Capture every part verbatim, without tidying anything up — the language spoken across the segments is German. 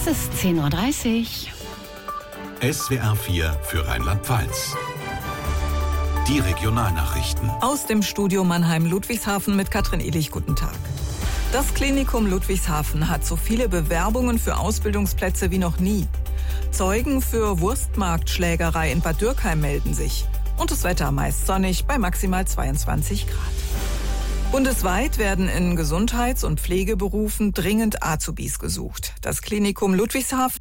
Es ist zehn Uhr dreißig. S W R vier für Rheinland-Pfalz. Die Regionalnachrichten. Aus dem Studio Mannheim-Ludwigshafen mit Katrin Ehlich. Guten Tag. Das Klinikum Ludwigshafen hat so viele Bewerbungen für Ausbildungsplätze wie noch nie. Zeugen für Wurstmarktschlägerei in Bad Dürkheim melden sich. Und das Wetter meist sonnig bei maximal zweiundzwanzig Grad. Bundesweit werden in Gesundheits- und Pflegeberufen dringend Azubis gesucht. Das Klinikum Ludwigshafen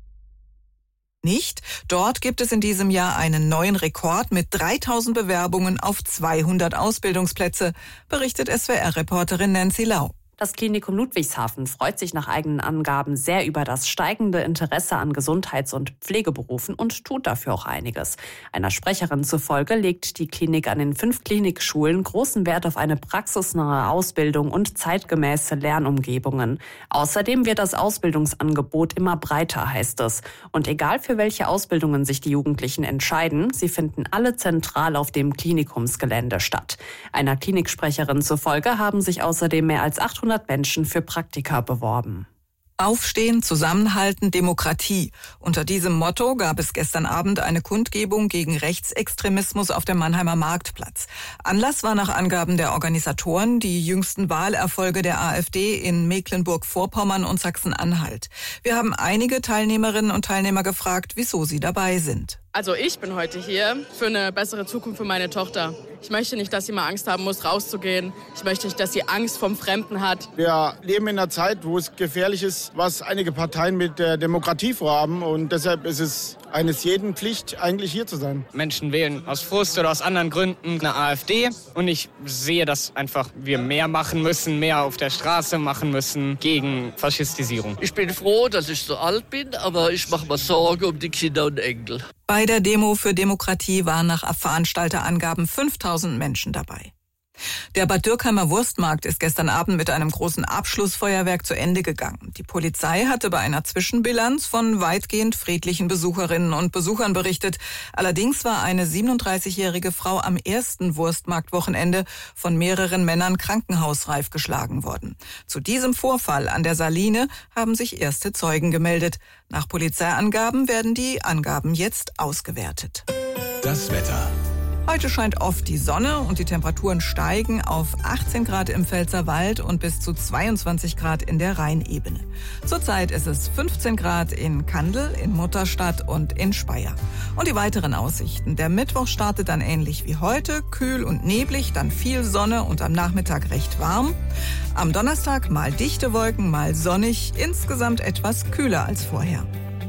nicht. Dort gibt es in diesem Jahr einen neuen Rekord mit dreitausend Bewerbungen auf zweihundert Ausbildungsplätze, berichtet S W R-Reporterin Nancy Lau. Das Klinikum Ludwigshafen freut sich nach eigenen Angaben sehr über das steigende Interesse an Gesundheits- und Pflegeberufen und tut dafür auch einiges. Einer Sprecherin zufolge legt die Klinik an den fünf Klinikschulen großen Wert auf eine praxisnahe Ausbildung und zeitgemäße Lernumgebungen. Außerdem wird das Ausbildungsangebot immer breiter, heißt es. Und egal für welche Ausbildungen sich die Jugendlichen entscheiden, sie finden alle zentral auf dem Klinikumsgelände statt. Einer Kliniksprecherin zufolge haben sich außerdem mehr als achthundert Menschen für Praktika beworben. Aufstehen, Zusammenhalten, Demokratie. Unter diesem Motto gab es gestern Abend eine Kundgebung gegen Rechtsextremismus auf dem Mannheimer Marktplatz. Anlass war nach Angaben der Organisatoren die jüngsten Wahlerfolge der AfD in Mecklenburg-Vorpommern und Sachsen-Anhalt. Wir haben einige Teilnehmerinnen und Teilnehmer gefragt, wieso sie dabei sind. Also ich bin heute hier für eine bessere Zukunft für meine Tochter. Ich möchte nicht, dass sie mal Angst haben muss, rauszugehen. Ich möchte nicht, dass sie Angst vom Fremden hat. Wir leben in einer Zeit, wo es gefährlich ist, was einige Parteien mit der Demokratie vorhaben. Und deshalb ist es eines jeden Pflicht, eigentlich hier zu sein. Menschen wählen aus Frust oder aus anderen Gründen eine AfD. Und ich sehe, dass einfach wir mehr machen müssen, mehr auf der Straße machen müssen gegen Faschistisierung. Ich bin froh, dass ich so alt bin, aber ich mache mir Sorgen um die Kinder und Enkel. Bei der Demo für Demokratie waren nach Veranstalterangaben fünftausend Menschen dabei. Der Bad Dürkheimer Wurstmarkt ist gestern Abend mit einem großen Abschlussfeuerwerk zu Ende gegangen. Die Polizei hatte bei einer Zwischenbilanz von weitgehend friedlichen Besucherinnen und Besuchern berichtet. Allerdings war eine siebenunddreißigjährige Frau am ersten Wurstmarktwochenende von mehreren Männern krankenhausreif geschlagen worden. Zu diesem Vorfall an der Saline haben sich erste Zeugen gemeldet. Nach Polizeiangaben werden die Angaben jetzt ausgewertet. Das Wetter. Heute scheint oft die Sonne und die Temperaturen steigen auf achtzehn Grad im Pfälzerwald und bis zu zweiundzwanzig Grad in der Rheinebene. Zurzeit ist es fünfzehn Grad in Kandel, in Mutterstadt und in Speyer. Und die weiteren Aussichten. Der Mittwoch startet dann ähnlich wie heute, kühl und neblig, dann viel Sonne und am Nachmittag recht warm. Am Donnerstag mal dichte Wolken, mal sonnig, insgesamt etwas kühler als vorher.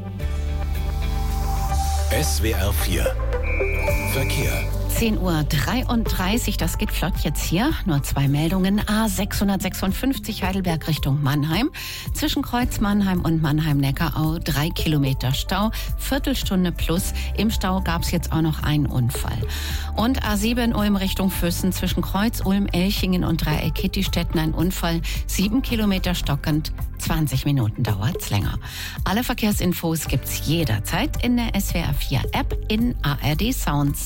S W R vier Verkehr. zehn Uhr dreiunddreißig, das geht flott jetzt hier. Nur zwei Meldungen. A sechshundertsechsundfünfzig Heidelberg Richtung Mannheim. Zwischen Kreuz Mannheim und Mannheim-Neckarau drei Kilometer Stau. Viertelstunde plus. Im Stau gab es jetzt auch noch einen Unfall. Und A sieben Ulm Richtung Füssen. Zwischen Kreuz, Ulm, Elchingen und Dreieck Kittistetten ein Unfall. Sieben Kilometer stockend. zwanzig Minuten dauert's länger. Alle Verkehrsinfos gibt's jederzeit in der S W R vier App in A R D Sounds.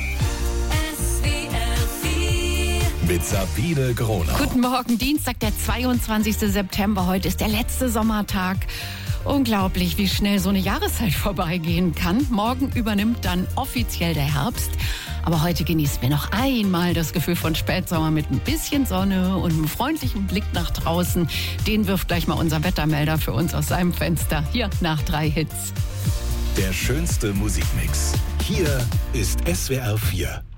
Mit Sabine Gronau. Guten Morgen, Dienstag, der zweiundzwanzigster September. Heute ist der letzte Sommertag. Unglaublich, wie schnell so eine Jahreszeit vorbeigehen kann. Morgen übernimmt dann offiziell der Herbst. Aber heute genießen wir noch einmal das Gefühl von Spätsommer mit ein bisschen Sonne und einem freundlichen Blick nach draußen. Den wirft gleich mal unser Wettermelder für uns aus seinem Fenster. Hier nach drei Hits. Der schönste Musikmix. Hier ist S W R vier.